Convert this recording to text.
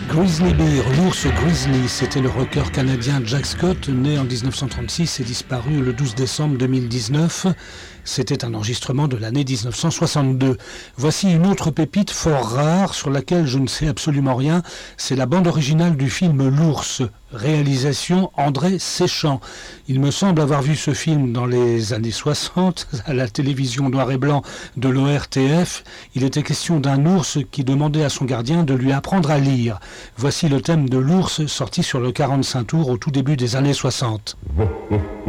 Grizzly Bear, l'ours grizzly, c'était le rocker canadien Jack Scott, né en 1936 et disparu le 12 décembre 2019. C'était un enregistrement de l'année 1962. Voici une autre pépite fort rare sur laquelle je ne sais absolument rien. C'est la bande originale du film L'Ours, réalisation André Séchant. Il me semble avoir vu ce film dans les années 60 à la télévision noir et blanc de l'ORTF. Il était question d'un ours qui demandait à son gardien de lui apprendre à lire. Voici le thème de L'Ours sorti sur le 45 tours au tout début des années 60.